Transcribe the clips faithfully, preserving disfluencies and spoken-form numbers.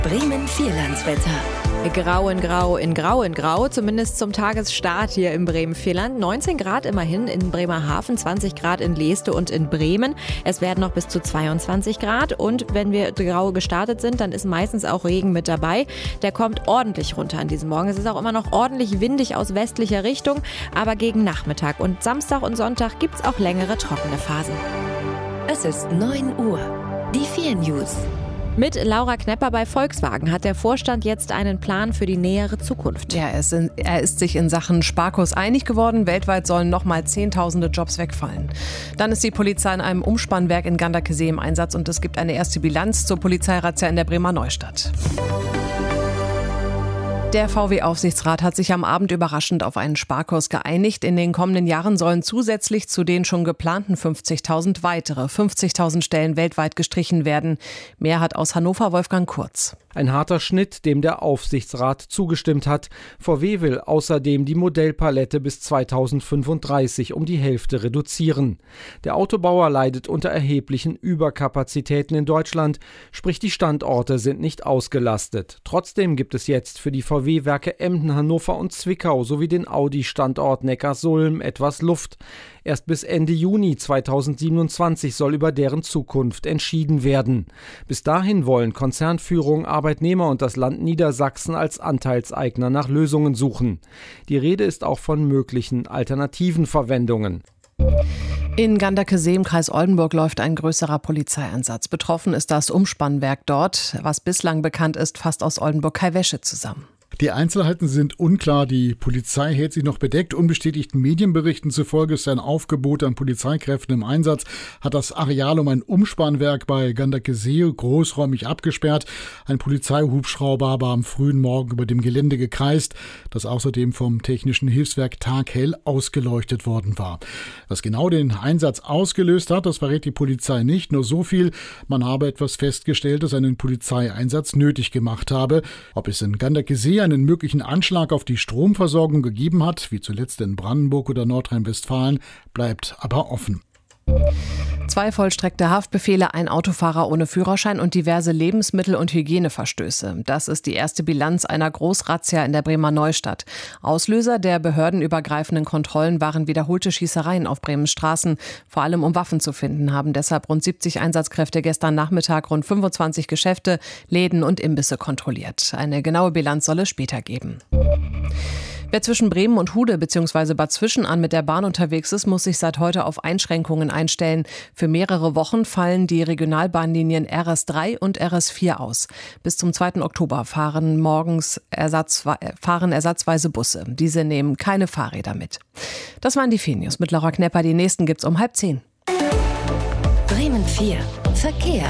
Bremen-Vierlandswetter. Grau in Grau in Grau in Grau, zumindest zum Tagesstart hier im Bremen-Vierland. neunzehn Grad immerhin in Bremerhaven, zwanzig Grad in Leeste und in Bremen. Es werden noch bis zu zweiundzwanzig Grad und wenn wir grau gestartet sind, dann ist meistens auch Regen mit dabei. Der kommt ordentlich runter an diesem Morgen. Es ist auch immer noch ordentlich windig aus westlicher Richtung, aber gegen Nachmittag und Samstag und Sonntag gibt es auch längere trockene Phasen. Es ist neun Uhr. Die vier News. Mit Laura Knepper bei Volkswagen hat der Vorstand jetzt einen Plan für die nähere Zukunft. Ja, er ist, in, er ist sich in Sachen Sparkurs einig geworden. Weltweit sollen nochmal Zehntausende Jobs wegfallen. Dann ist die Polizei in einem Umspannwerk in Ganderkesee im Einsatz und es gibt eine erste Bilanz zur Polizeirazzia in der Bremer Neustadt. Der V W-Aufsichtsrat hat sich am Abend überraschend auf einen Sparkurs geeinigt. In den kommenden Jahren sollen zusätzlich zu den schon geplanten fünfzigtausend weitere fünfzigtausend Stellen weltweit gestrichen werden. Mehr hat aus Hannover Wolfgang Kurz. Ein harter Schnitt, dem der Aufsichtsrat zugestimmt hat. V W will außerdem die Modellpalette bis zweitausendfünfunddreißig um die Hälfte reduzieren. Der Autobauer leidet unter erheblichen Überkapazitäten in Deutschland, sprich die Standorte sind nicht ausgelastet. Trotzdem gibt es jetzt für die V W-Werke Emden, Hannover und Zwickau sowie den Audi-Standort Neckarsulm etwas Luft. Erst bis Ende Juni zweitausendsiebenundzwanzig soll über deren Zukunft entschieden werden. Bis dahin wollen Konzernführung, Arbeitnehmer und das Land Niedersachsen als Anteilseigner nach Lösungen suchen. Die Rede ist auch von möglichen alternativen Verwendungen. In Ganderkesee im Kreis Oldenburg läuft ein größerer Polizeieinsatz. Betroffen ist das Umspannwerk dort. Was bislang bekannt ist, fasst aus Oldenburg Kai Wäsche zusammen. Die Einzelheiten sind unklar. Die Polizei hält sich noch bedeckt. Unbestätigten Medienberichten zufolge ist ein Aufgebot an Polizeikräften im Einsatz, hat das Areal um ein Umspannwerk bei Ganderkesee großräumig abgesperrt. Ein Polizeihubschrauber war am frühen Morgen über dem Gelände gekreist, das außerdem vom Technischen Hilfswerk taghell ausgeleuchtet worden war. Was genau den Einsatz ausgelöst hat, das verrät die Polizei nicht. Nur so viel, man habe etwas festgestellt, das einen Polizeieinsatz nötig gemacht habe. Ob es in Ganderkesee einen möglichen Anschlag auf die Stromversorgung gegeben hat, wie zuletzt in Brandenburg oder Nordrhein-Westfalen, bleibt aber offen. Zwei vollstreckte Haftbefehle, ein Autofahrer ohne Führerschein und diverse Lebensmittel- und Hygieneverstöße. Das ist die erste Bilanz einer Großrazzia in der Bremer Neustadt. Auslöser der behördenübergreifenden Kontrollen waren wiederholte Schießereien auf Bremens Straßen. Vor allem um Waffen zu finden, haben deshalb rund siebzig Einsatzkräfte gestern Nachmittag rund fünfundzwanzig Geschäfte, Läden und Imbisse kontrolliert. Eine genaue Bilanz soll es später geben. Wer zwischen Bremen und Hude bzw. Bad Zwischenahn mit der Bahn unterwegs ist, muss sich seit heute auf Einschränkungen einstellen. Für mehrere Wochen fallen die Regionalbahnlinien R S drei und R S vier aus. Bis zum zweiten Oktober fahren morgens Ersatz, fahren ersatzweise Busse. Diese nehmen keine Fahrräder mit. Das waren die vier News mit Laura Knepper. Die nächsten gibt's um halb zehn. Bremen vier. Verkehr.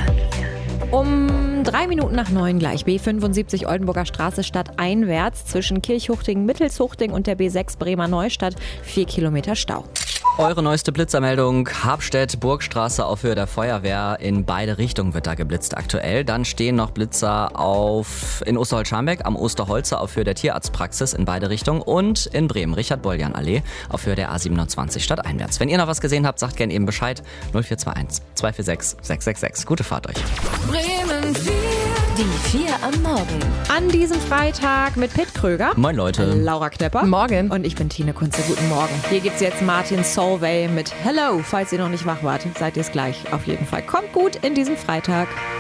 Um drei Minuten nach neun gleich B fünfundsiebzig Oldenburger Straße stadteinwärts zwischen Kirchhuchting, Mittelshuchting und der B sechs Bremer Neustadt vier Kilometer Stau. Eure neueste Blitzermeldung, Habstedt, Burgstraße auf Höhe der Feuerwehr. In beide Richtungen wird da geblitzt aktuell. Dann stehen noch Blitzer auf in Osterholz-Scharmbeck am Osterholze auf Höhe der Tierarztpraxis in beide Richtungen und in Bremen, Richard-Boljan-Allee auf Höhe der A siebenundzwanzig stadteinwärts. Wenn ihr noch was gesehen habt, sagt gerne eben Bescheid. null vier zwei eins zwei vier sechs sechs sechs sechs. Gute Fahrt euch. Bremen vier. Die vier am Morgen. An diesem Freitag mit Pitt Kröger. Moin Leute. Laura Knepper. Morgen. Und ich bin Tine Kunze. Guten Morgen. Hier gibt's jetzt Martin Solveig mit Hello. Falls ihr noch nicht wach wart, seid ihr es gleich auf jeden Fall. Kommt gut in diesem Freitag.